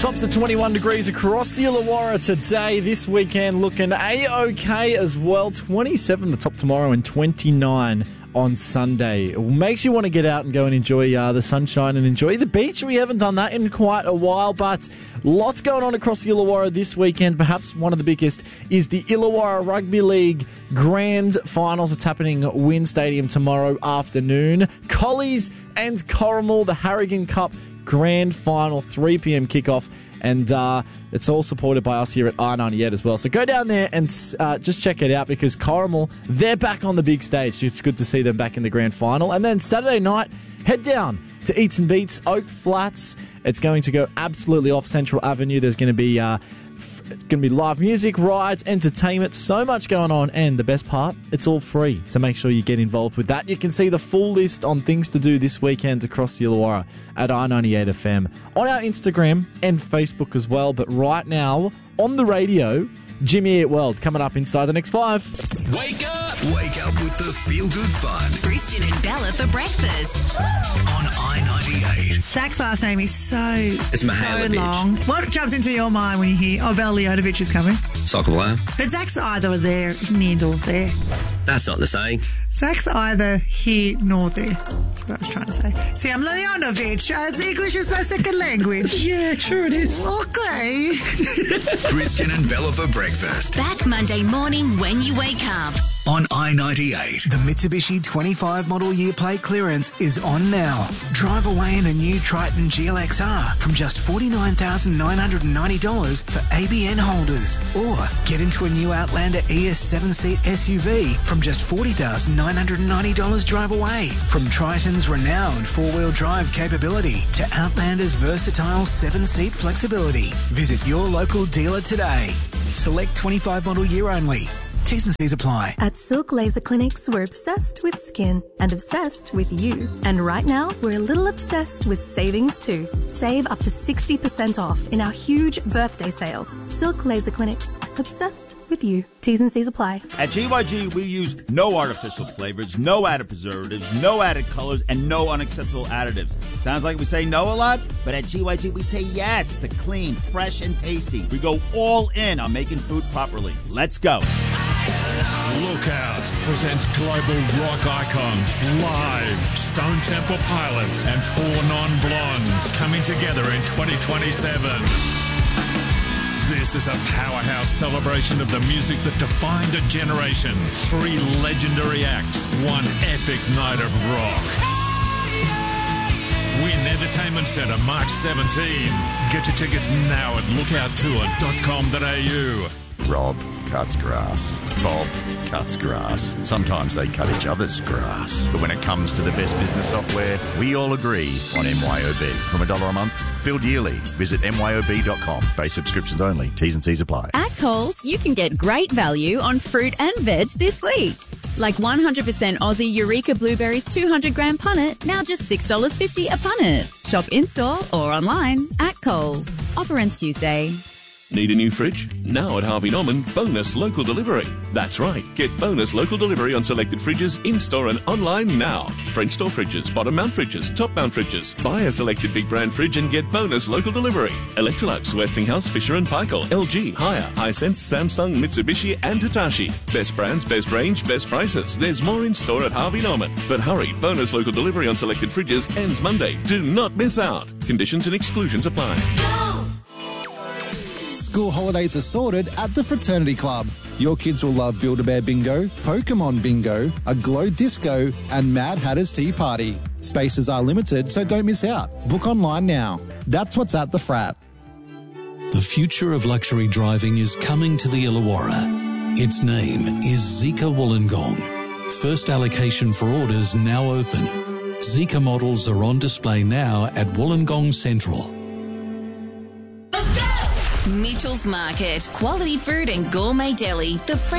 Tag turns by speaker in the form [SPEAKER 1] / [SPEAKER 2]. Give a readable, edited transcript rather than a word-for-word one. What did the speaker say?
[SPEAKER 1] Tops to 21 degrees across the Illawarra today. This weekend looking A-OK as well. 27 the top tomorrow and 29 on Sunday. It makes you want to get out and go and enjoy the sunshine and enjoy the beach. We haven't done that in quite a while, but lots going on across the Illawarra this weekend. Perhaps one of the biggest is the Illawarra Rugby League Grand Finals. It's happening at Wynn Stadium tomorrow afternoon. Collies and Corrimal, the Harrigan Cup Grand Final, 3 p.m. kickoff. And it's all supported by us here at I-98 as well. So go down there and just check it out, because Corrimal, they're back on the big stage. It's good to see them back in the grand final. And then Saturday night, head down to Eats and Beats, Oak Flats. It's going to go absolutely off Central Avenue. There's going to be live music, rides, entertainment, so much going on. And the best part, it's all free. So make sure you get involved with that. You can see the full list on things to do this weekend across the Illawarra at I98 FM on our Instagram and Facebook as well. But right now, on the radio, Jimmy Eat World coming up inside the next 5.
[SPEAKER 2] Wake up! Wake up with the feel-good fun.
[SPEAKER 3] Christian and Bella for breakfast.
[SPEAKER 2] On I98.
[SPEAKER 4] Zach's last name is so
[SPEAKER 5] Mihailovic.
[SPEAKER 4] long. What jumps into your mind when you hear, Bella Leonovic is coming?
[SPEAKER 5] Soccer player.
[SPEAKER 4] But Zach's either there, near nor there.
[SPEAKER 5] That's not the saying.
[SPEAKER 4] Zach's either here nor there. That's what I was trying to say. See, I'm Leonovic. English is my second language.
[SPEAKER 1] Yeah, sure it is.
[SPEAKER 4] Okay.
[SPEAKER 2] Christian and Bella for breakfast.
[SPEAKER 3] Back Monday morning when you wake up.
[SPEAKER 2] On I98.
[SPEAKER 6] The Mitsubishi 25 model year plate clearance is on now. Drive away in a new Triton GLXR from just $49,990 for ABN holders. Or get into a new Outlander ES 7-seat SUV from just $40,990 drive away. From Triton's renowned four-wheel drive capability to Outlander's versatile 7-seat flexibility. Visit your local dealer today. Select 25 model year only. T's and C's apply.
[SPEAKER 7] At Silk Laser Clinics, we're obsessed with skin and obsessed with you. And right now, we're a little obsessed with savings too. Save up to 60% off in our huge birthday sale. Silk Laser Clinics, obsessed with you. T's and C's apply.
[SPEAKER 8] At GYG, we use no artificial flavors, no added preservatives, no added colors, and no unacceptable additives. Sounds like we say no a lot, but at GYG, we say yes to clean, fresh, and tasty. We go all in on making food properly. Let's go.
[SPEAKER 9] Lookout presents global rock icons live. Stone Temple Pilots and Four Non-Blondes coming together in 2027. This is a powerhouse celebration of the music that defined a generation. 3 legendary acts, 1 epic night of rock. Wynn Entertainment Centre, March 17. Get your tickets now at lookouttour.com.au.
[SPEAKER 10] Rob cuts grass. Bob cuts grass. Sometimes they cut each other's grass. But when it comes to the best business software, we all agree on MYOB. From $1 a month, billed yearly. Visit myob.com. Base subscriptions only. T's and C's apply.
[SPEAKER 11] At Coles, you can get great value on fruit and veg this week. Like 100% Aussie Eureka Blueberries 200-gram punnet, now just $6.50 a punnet. Shop in-store or online at Coles. Offer ends Tuesday.
[SPEAKER 12] Need a new fridge? Now at Harvey Norman, bonus local delivery. That's right, get bonus local delivery on selected fridges in-store and online now. French door fridges, bottom mount fridges, top mount fridges. Buy a selected big brand fridge and get bonus local delivery. Electrolux, Westinghouse, Fisher & Paykel, LG, Haier, Hisense, Samsung, Mitsubishi and Hitachi. Best brands, best range, best prices. There's more in store at Harvey Norman. But hurry, bonus local delivery on selected fridges ends Monday. Do not miss out. Conditions and exclusions apply.
[SPEAKER 13] School holidays are sorted at the Fraternity Club. Your kids will love Build-A-Bear Bingo, Pokemon Bingo, a Glow Disco and Mad Hatter's Tea Party. Spaces are limited, so don't miss out. Book online now. That's what's at the Frat.
[SPEAKER 14] The future of luxury driving is coming to the Illawarra. Its name is Zeekr Wollongong. First allocation for orders now open. Zeekr models are on display now at Wollongong Central.
[SPEAKER 3] Mitchell's Market. Quality food and gourmet deli. The